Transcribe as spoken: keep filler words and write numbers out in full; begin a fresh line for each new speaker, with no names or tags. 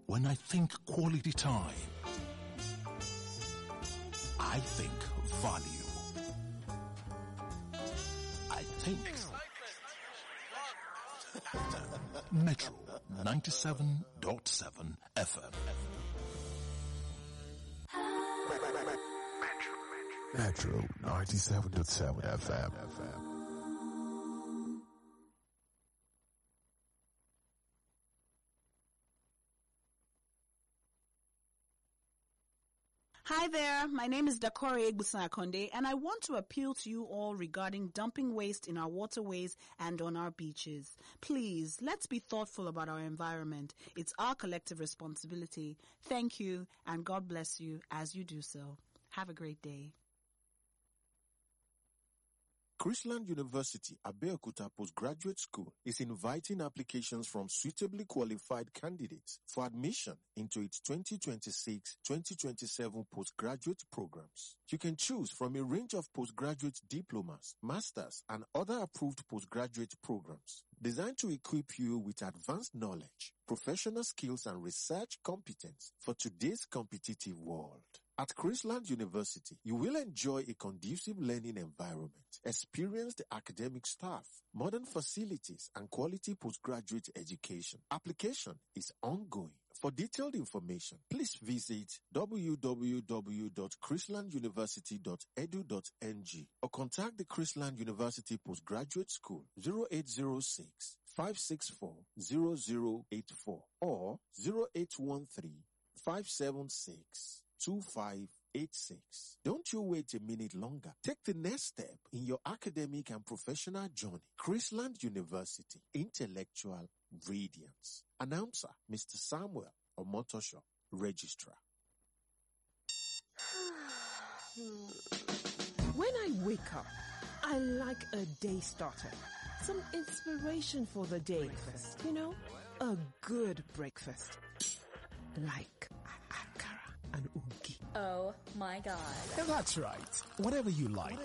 When I think quality time, I think value. I think Metro ninety-seven point seven F M.
Metro ninety-seven point seven F M.
Hi there, my name is Dakori Egbusan-Akonde, and I want to appeal to you all regarding dumping waste in our waterways and on our beaches. Please, let's be thoughtful about our environment. It's our collective responsibility. Thank you, and God bless you as you do so. Have a great day.
Chrisland University, Abeokuta Postgraduate School is inviting applications from suitably qualified candidates for admission into its twenty twenty-six twenty twenty-seven postgraduate programs. You can choose from a range of postgraduate diplomas, masters, and other approved postgraduate programs designed to equip you with advanced knowledge, professional skills, and research competence for today's competitive world. At Chrisland University, you will enjoy a conducive learning environment, experienced academic staff, modern facilities, and quality postgraduate education. Application is ongoing. For detailed information, please visit w w w dot chrisland university dot e d u dot n g or contact the Chrisland University Postgraduate School zero eight zero six, five six four, zero zero eight four or zero eight one three, five seven six, two five eight six. Don't you wait a minute longer. Take the next step in your academic and professional journey. Chrisland University, Intellectual Radiance. Announcer, Mister Samuel Omotosho, Registrar.
When I wake up, I like a day starter. Some inspiration for the day. Breakfast, you know? A good breakfast. Like akara and ugi.
Oh my God.
That's right. Whatever you like.